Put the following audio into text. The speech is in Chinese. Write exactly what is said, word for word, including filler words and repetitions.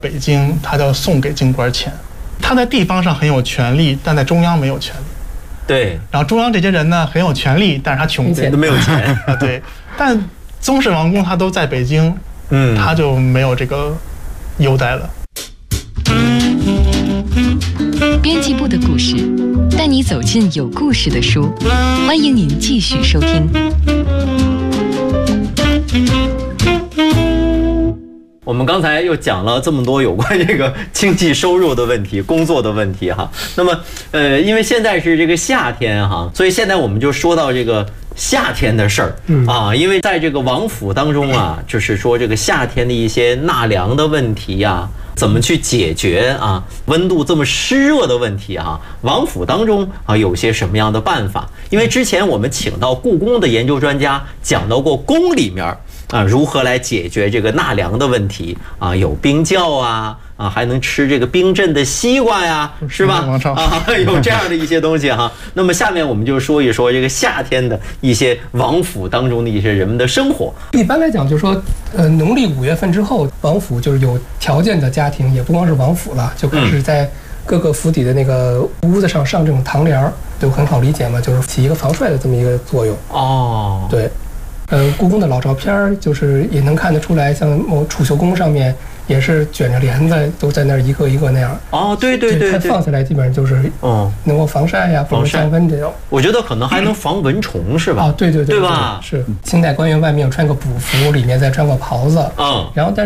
北京他叫送给京官钱，他在地方上很有权利，但在中央没有权利。 对， 然后中央这些人呢很有权利，但是他穷都没有钱啊。对，但宗室王公他都在北京，嗯，他就没有这个优待了。 编辑部的故事，带你走进有故事的书，欢迎您继续收听。 我们刚才又讲了这么多有关这个经济收入的问题、工作的问题哈。那么，呃，因为现在是这个夏天哈，所以现在我们就说到这个夏天的事儿啊。因为在这个王府当中啊，就是说这个夏天的一些纳凉的问题呀，怎么去解决啊？温度这么湿热的问题啊，王府当中啊有些什么样的办法？因为之前我们请到故宫的研究专家讲到过宫里面啊，如何来解决这个纳凉的问题啊？有冰窖啊，啊，还能吃这个冰镇的西瓜呀，是吧？啊，有这样的一些东西哈。那么下面我们就说一说这个夏天的一些王府当中的一些人们的生活。 一般来讲，就是说，呃，农历五月份之后，王府就是有条件的家庭，也不光是王府了，就开始在各个府邸的那个屋子上上这种堂帘儿，就很好理解嘛，就是起一个防帅的这么一个作用。哦，对。呃，故宫的老照片就是也能看得出来，像某储秀宫上面也是卷着帘子，都在那儿一个一个那样。 哦，对对对， 它放下来基本上就是哦，能够防晒呀，防降温这种。 我觉得可能还能防蚊虫，是吧？ 啊，对对对， 对吧？ 是清代官员外面有穿个补服，里面再穿个袍子。嗯，然后但